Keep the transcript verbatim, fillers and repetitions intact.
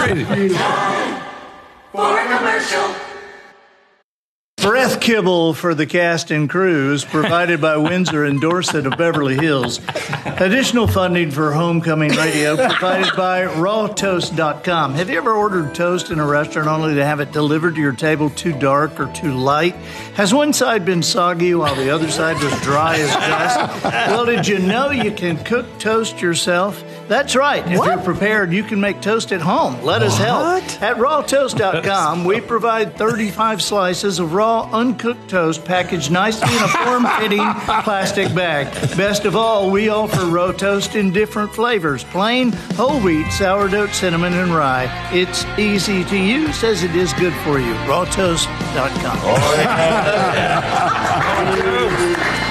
crazy. For a commercial. Breath kibble for the cast and crews, provided by Windsor and Dorset of Beverly Hills. Additional funding for Homecoming Radio provided by raw toast dot com. Have you ever ordered toast in a restaurant only to have it delivered to your table too dark or too light? Has one side been soggy while the other side was dry as dust? Well, did you know you can cook toast yourself? That's right. If What? you're prepared, you can make toast at home. Let us help. What? At raw toast dot com, we provide thirty-five slices of raw, uncooked toast packaged nicely in a form-fitting plastic bag. Best of all, we offer raw toast in different flavors: plain, whole wheat, sourdough, cinnamon, and rye. It's easy to use as it is good for you. raw toast dot com. Oh, yeah.